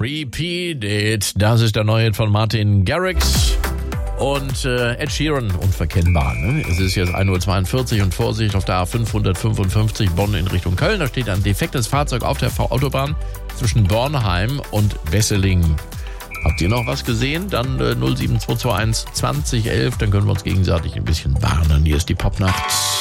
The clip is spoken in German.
Repeat It. Das ist der neue Hit von Martin Garrix und Ed Sheeran, unverkennbar. Ne? Es ist jetzt 1:42 Uhr und Vorsicht auf der A555 Bonn in Richtung Köln. Da steht ein defektes Fahrzeug auf der V-Autobahn zwischen Bornheim und Wesseling. Habt ihr noch was gesehen? Dann 07221 2011, dann können wir uns gegenseitig ein bisschen warnen. Hier ist die Popnacht.